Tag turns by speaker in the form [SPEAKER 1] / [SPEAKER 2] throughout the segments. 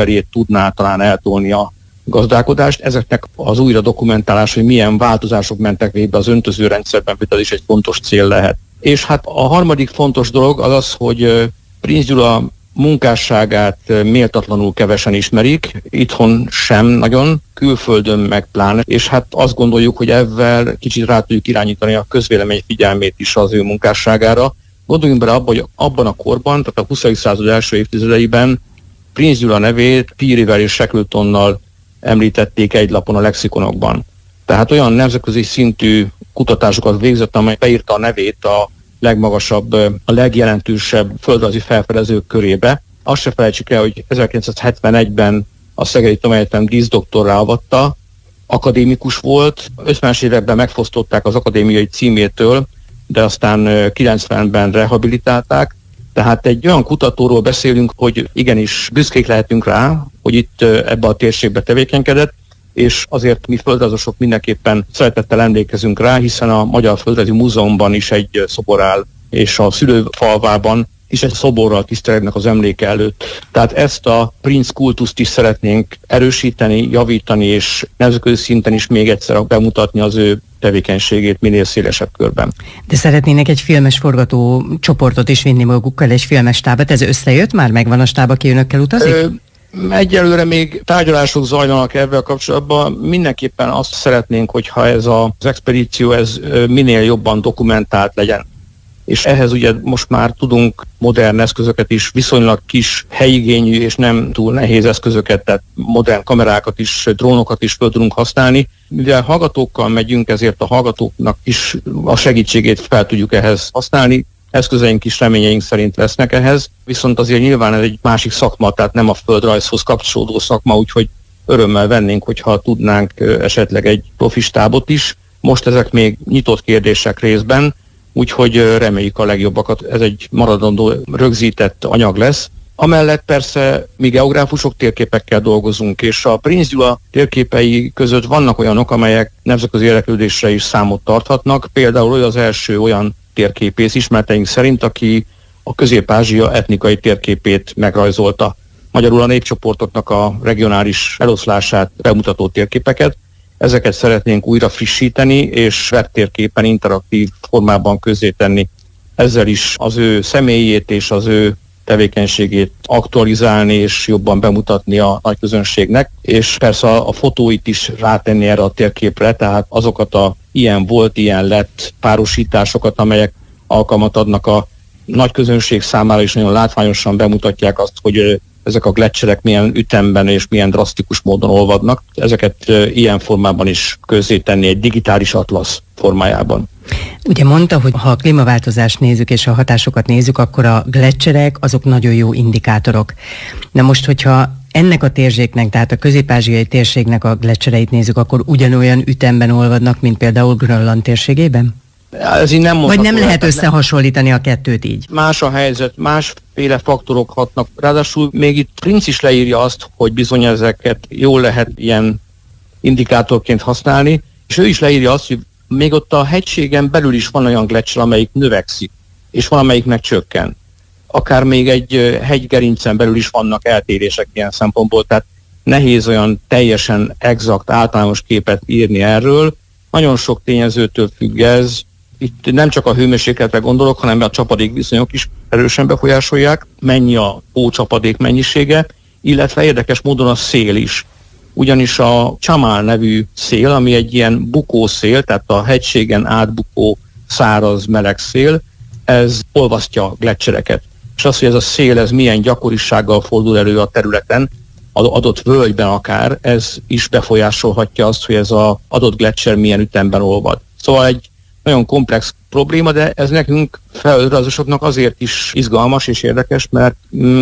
[SPEAKER 1] felé tudná talán eltolni a gazdálkodást. Ezeknek az újra dokumentálása, hogy milyen változások mentek végbe az öntözőrendszerben, például is egy fontos cél lehet. És hát a harmadik fontos dolog az az, hogy Prinz Gyula munkásságát méltatlanul kevesen ismerik, itthon sem nagyon, külföldön meg pláne, és hát azt gondoljuk, hogy ezzel kicsit rá tudjuk irányítani a közvélemény figyelmét is az ő munkásságára. Gondoljunk bele abba, hogy abban a korban, tehát a 20. század első évtizedeiben Prinz Gyula nevét Pearyvel és Shackletonnal említették egy lapon a lexikonokban. Tehát olyan nemzetközi szintű kutatásokat végzett, amely beírta a nevét a legmagasabb, a legjelentősebb földrajzi felfedezők körébe. Azt se felejtsük el, hogy 1971-ben a Szegedi Tudományegyetem díszdoktorrá avatta, akadémikus volt, 50-es években megfosztották az akadémiai címétől, de aztán 90-ben rehabilitálták. Tehát egy olyan kutatóról beszélünk, hogy igenis büszkék lehetünk rá, hogy itt ebbe a térségbe tevékenykedett, és azért mi földrajzosok mindenképpen szeretettel emlékezünk rá, hiszen a Magyar Földrajzi Múzeumban is egy szobor áll, és a szülőfalvában is egy szoborral tisztelegnek az emléke előtt. Tehát ezt a Prinz kultuszt is szeretnénk erősíteni, javítani, és nemzetközi szinten is még egyszer bemutatni az ő tevékenységét minél szélesebb körben.
[SPEAKER 2] De szeretnének egy filmes forgató csoportot is vinni magukkal, egy filmes stábot. Ez összejött már? Megvan a stáb, aki önökkel utazik?
[SPEAKER 1] Egyelőre még tárgyalások zajlanak ebben kapcsolatban. Mindenképpen azt szeretnénk, hogyha ez az expedíció minél jobban dokumentált legyen. És ehhez ugye most már tudunk modern eszközöket is, viszonylag kis helyigényű és nem túl nehéz eszközöket, tehát modern kamerákat is, drónokat is fel tudunk használni. Mivel hallgatókkal megyünk, ezért a hallgatóknak is a segítségét fel tudjuk ehhez használni. Eszközeink is reményeink szerint lesznek ehhez, viszont azért nyilván ez egy másik szakma, tehát nem a földrajzhoz kapcsolódó szakma, úgyhogy örömmel vennénk, hogyha tudnánk esetleg egy profi stábot is. Most ezek még nyitott kérdések részben, úgyhogy reméljük a legjobbakat. Ez egy maradandó rögzített anyag lesz. Amellett persze mi geográfusok térképekkel dolgozunk, és a Prinz Gyula térképei között vannak olyanok, amelyek nemzetközi érdeklődésre is számot tarthatnak. Például az első olyan térképész ismereteink szerint, aki a Közép-Ázsia etnikai térképét megrajzolta. Magyarul a népcsoportoknak a regionális eloszlását bemutató térképeket. Ezeket szeretnénk újra frissíteni, és webtérképen interaktív formában közzétenni. Ezzel is az ő személyét és az ő tevékenységét aktualizálni és jobban bemutatni a nagy közönségnek, és persze a fotóit is rátenni erre a térképre, tehát azokat a ilyen volt, ilyen lett párosításokat, amelyek alkalmat adnak a nagy közönség számára, és nagyon látványosan bemutatják azt, hogy ezek a gleccserek milyen ütemben és milyen drasztikus módon olvadnak. Ezeket ilyen formában is közzétenni egy digitális atlasz formájában.
[SPEAKER 2] Ugye mondta, hogy ha a klímaváltozást nézzük és a hatásokat nézzük, akkor a gleccserek azok nagyon jó indikátorok. Na most, hogyha ennek a térségnek, tehát a közép-ázsiai térségnek a gleccsereit nézzük, akkor ugyanolyan ütemben olvadnak, mint például Grönland térségében?
[SPEAKER 1] Ez így nem
[SPEAKER 2] vagy nem lehet összehasonlítani a kettőt így?
[SPEAKER 1] Más a helyzet, másféle faktorok hatnak. Ráadásul még itt Prinz is leírja azt, hogy bizony ezeket jól lehet ilyen indikátorként használni, és ő is leírja azt, hogy még ott a hegységen belül is van olyan gleccser, amelyik növekszik, és van, amelyik meg csökken. Akár még egy hegygerincen belül is vannak eltérések ilyen szempontból, tehát nehéz olyan teljesen exakt, általános képet írni erről. Nagyon sok tényezőtől függ ez. Itt nem csak a hőmérsékletre gondolok, hanem a csapadékviszonyok is erősen befolyásolják, mennyi a hócsapadék mennyisége, illetve érdekes módon a szél is. Ugyanis a Chamal nevű szél, ami egy ilyen bukószél, tehát a hegységen átbukó száraz meleg szél, ez olvasztja a gleccsereket. És az, hogy ez a szél ez milyen gyakorisággal fordul elő a területen, az adott völgyben akár, ez is befolyásolhatja azt, hogy ez az adott gleccser milyen ütemben olvad. Szóval egy nagyon komplex probléma, de ez nekünk földrajzosoknak azért is izgalmas és érdekes, mert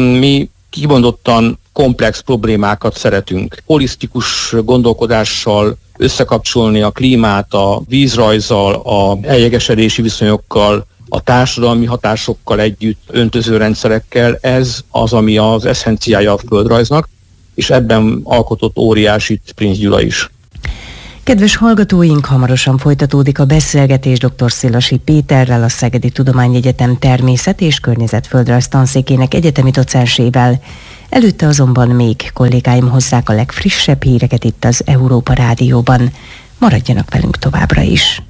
[SPEAKER 1] mi kimondottan komplex problémákat szeretünk. Holisztikus gondolkodással összekapcsolni a klímát, a vízrajzzal, a eljegesedési viszonyokkal, a társadalmi hatásokkal együtt, öntözőrendszerekkel, ez az, ami az eszenciája a földrajznak, és ebben alkotott óriásit Prinz Gyula is.
[SPEAKER 2] Kedves hallgatóink, hamarosan folytatódik a beszélgetés dr. Szilasi Péterrel, a Szegedi Tudományegyetem Természet- és Környezetföldrajz tanszékének egyetemi docensével. Előtte azonban még kollégáim hozzák a legfrissebb híreket itt az Európa Rádióban. Maradjanak velünk továbbra is!